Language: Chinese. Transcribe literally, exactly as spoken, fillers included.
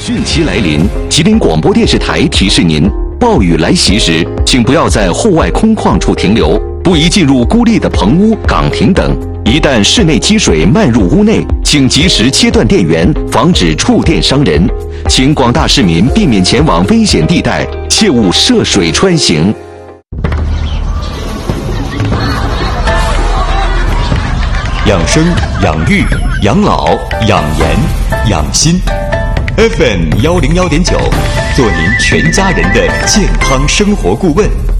汛期来临，吉林广播电视台提示您：暴雨来袭时，请不要在户外空旷处停留，不宜进入孤立的棚屋、岗亭等。一旦室内积水漫入屋内，请及时切断电源，防止触电伤人。请广大市民避免前往危险地带，切勿涉水穿行。 养生、养育、养老、养颜、养心。F M 幺零幺点九，做您全家人的健康生活顾问。